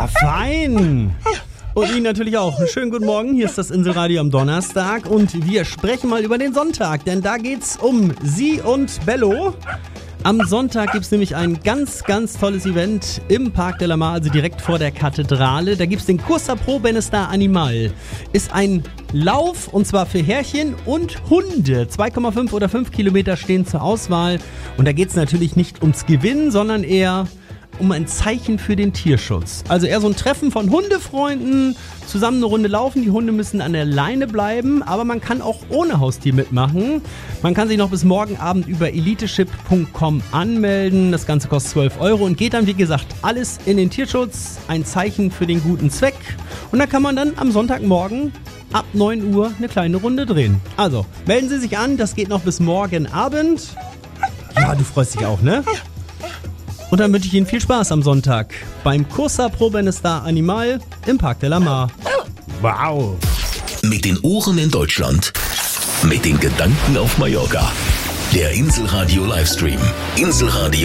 Ja, fein. Und Ihnen natürlich auch. Schönen guten Morgen, hier ist das Inselradio am Donnerstag und wir sprechen mal über den Sonntag, denn da geht's um Sie und Bello. Am Sonntag gibt's nämlich ein ganz, ganz tolles Event im Parc de la Mar, also direkt vor der Kathedrale. Da gibt's den Cursa Pro Benestar Animal. Ist ein Lauf und zwar für Herrchen und Hunde. 2,5 oder 5 Kilometer stehen zur Auswahl. Und da geht's natürlich nicht ums Gewinnen, sondern eher um ein Zeichen für den Tierschutz. Also eher so ein Treffen von Hundefreunden, zusammen eine Runde laufen. Die Hunde müssen an der Leine bleiben, aber man kann auch ohne Haustier mitmachen. Man kann sich noch bis morgen Abend über eliteship.com anmelden. Das Ganze kostet 12 Euro und geht dann, wie gesagt, alles in den Tierschutz. Ein Zeichen für den guten Zweck. Und da kann man dann am Sonntagmorgen ab 9 Uhr eine kleine Runde drehen. Also, melden Sie sich an, das geht noch bis morgen Abend. Ja, du freust dich auch, ne? Und dann wünsche ich Ihnen viel Spaß am Sonntag beim Cursa Pro Benestar Animal im Parc de la Mar. Wow! Mit den Ohren in Deutschland, mit den Gedanken auf Mallorca. Der Inselradio Livestream. Inselradio.